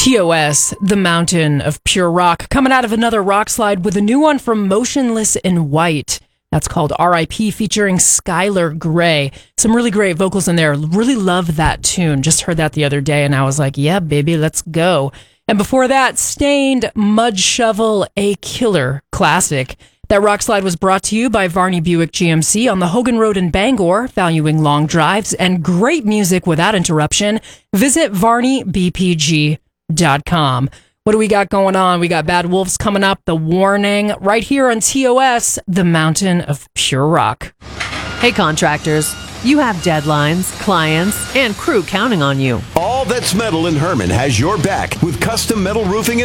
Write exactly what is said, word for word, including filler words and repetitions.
T O S, The Mountain of Pure Rock, coming out of another rock slide with a new one from Motionless in White. That's called R I P, featuring Skylar Grey. Some really great vocals in there. Really love that tune. Just heard that the other day, and I was like, yeah, baby, let's go. And before that, Stained, Mud Shovel, a killer classic. That rock slide was brought to you by Varney Buick G M C on the Hogan Road in Bangor, valuing long drives and great music without interruption. Visit varney b p g dot com. What do we got going on? We got Bad Wolves coming up, The Warning, right here on T O S, The Mountain of Pure Rock. Hey, contractors. You have deadlines, clients, and crew counting on you. All That's Metal in Herman has your back with custom metal roofing